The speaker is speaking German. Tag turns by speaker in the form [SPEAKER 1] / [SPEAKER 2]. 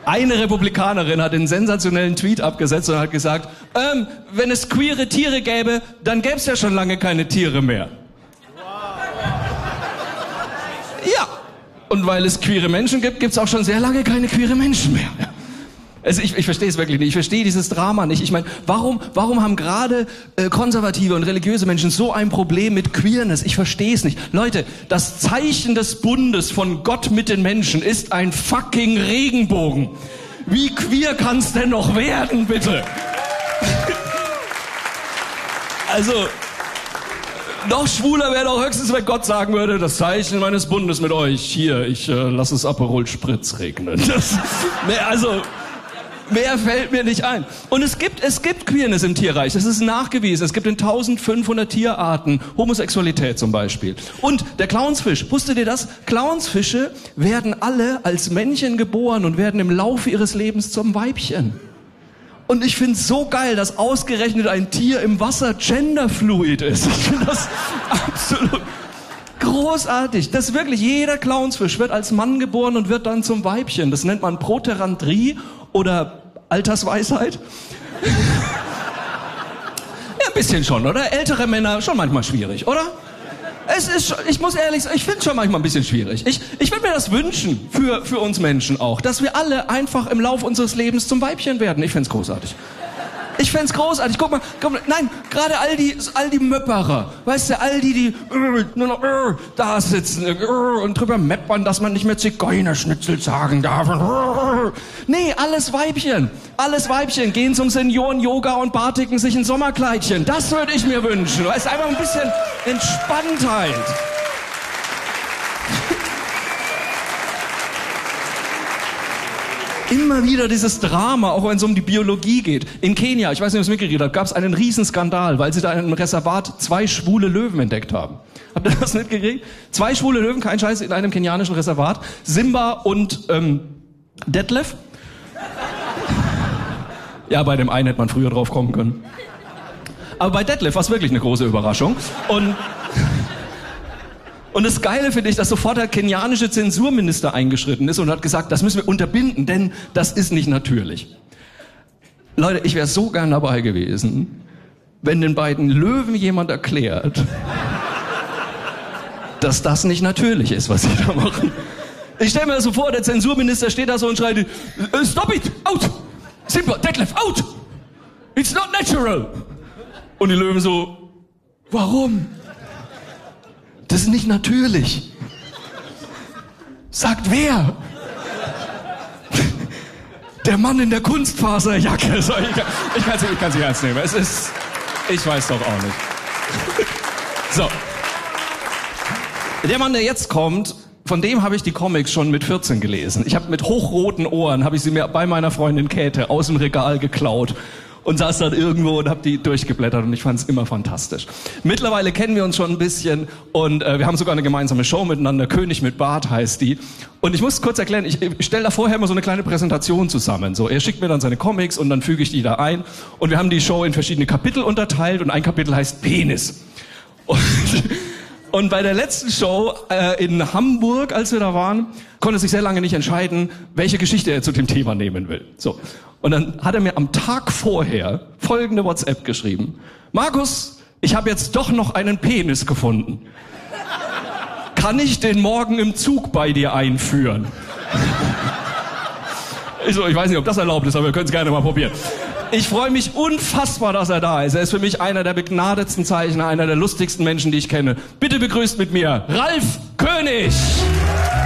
[SPEAKER 1] Eine Republikanerin hat einen sensationellen Tweet abgesetzt und hat gesagt, wenn es queere Tiere gäbe, dann gäbe es ja schon lange keine Tiere mehr. Ja, und weil es queere Menschen gibt, gibt es auch schon sehr lange keine queere Menschen mehr. Also ich verstehe es wirklich nicht. Ich verstehe dieses Drama nicht. Ich meine, warum haben gerade konservative und religiöse Menschen so ein Problem mit Queerness? Ich verstehe es nicht. Leute, das Zeichen des Bundes von Gott mit den Menschen ist ein fucking Regenbogen. Wie queer kann's denn noch werden, bitte? Also, noch schwuler wäre doch höchstens, wenn Gott sagen würde, das Zeichen meines Bundes mit euch. Hier, ich lasse es Aperol Spritz regnen. Mehr fällt mir nicht ein. Und es gibt Queerness im Tierreich. Das ist nachgewiesen. Es gibt in 1500 Tierarten Homosexualität zum Beispiel. Und der Clownsfisch, wusstet ihr das? Clownsfische werden alle als Männchen geboren und werden im Laufe ihres Lebens zum Weibchen. Und ich finde es so geil, dass ausgerechnet ein Tier im Wasser genderfluid ist. Ich finde das absolut großartig. Das wirklich, jeder Clownsfisch wird als Mann geboren und wird dann zum Weibchen. Das nennt man Proterandrie oder Altersweisheit. Ja, ein bisschen schon, oder? Ältere Männer, schon manchmal schwierig, oder? Ich muss ehrlich sagen, ich finde es schon manchmal ein bisschen schwierig. Ich würde mir das wünschen, für uns Menschen auch, dass wir alle einfach im Laufe unseres Lebens zum Weibchen werden. Ich find's großartig. Ich find's großartig. Guck mal, nein, gerade all die Möpperer, weißt du, all die nur noch da sitzen und drüber meppern, dass man nicht mehr Zigeunerschnitzel sagen darf. Nee, alles Weibchen, gehen zum Senioren-Yoga und bartigen sich in Sommerkleidchen. Das würde ich mir wünschen. Weißt du, einfach ein bisschen Entspanntheit. Immer wieder dieses Drama, auch wenn es um die Biologie geht. In Kenia, ich weiß nicht, ob ihr es mitgekriegt habt, gab es einen Riesenskandal, weil sie da in einem Reservat 2 schwule Löwen entdeckt haben. Habt ihr das mitgekriegt? 2 schwule Löwen, kein Scheiß, in einem kenianischen Reservat. Simba und Detlef. Ja, bei dem einen hätte man früher drauf kommen können. Aber bei Detlef war es wirklich eine große Überraschung. Und das Geile finde ich, dass sofort der kenianische Zensurminister eingeschritten ist und hat gesagt, das müssen wir unterbinden, denn das ist nicht natürlich. Leute, ich wäre so gern dabei gewesen, wenn den beiden Löwen jemand erklärt, dass das nicht natürlich ist, was sie da machen. Ich stelle mir das so vor, der Zensurminister steht da so und schreit, stop it, out, Simba, Detlef, out, it's not natural. Und die Löwen so, warum? Das ist nicht natürlich. Sagt wer? Der Mann in der Kunstfaserjacke. Ich kann es nicht ernst nehmen. Ich weiß doch auch nicht. So. Der Mann, der jetzt kommt, von dem habe ich die Comics schon mit 14 gelesen. Ich habe mit hochroten Ohren, habe ich sie mir bei meiner Freundin Käthe aus dem Regal geklaut. Und saß dann irgendwo und hab die durchgeblättert und ich fand's immer fantastisch. Mittlerweile kennen wir uns schon ein bisschen und wir haben sogar eine gemeinsame Show miteinander. König mit Bart heißt die. Und ich muss kurz erklären, ich stelle da vorher immer so eine kleine Präsentation zusammen. So, er schickt mir dann seine Comics und dann füge ich die da ein. Und wir haben die Show in verschiedene Kapitel unterteilt und ein Kapitel heißt Penis. Und bei der letzten Show in Hamburg, als wir da waren, konnte er sich sehr lange nicht entscheiden, welche Geschichte er zu dem Thema nehmen will. So. Und dann hat er mir am Tag vorher folgende WhatsApp geschrieben. Markus, ich habe jetzt doch noch einen Penis gefunden. Kann ich den morgen im Zug bei dir einführen? Ich weiß nicht, ob das erlaubt ist, aber wir können es gerne mal probieren. Ich freue mich unfassbar, dass er da ist. Er ist für mich einer der begnadetsten Zeichner, einer der lustigsten Menschen, die ich kenne. Bitte begrüßt mit mir Ralf König!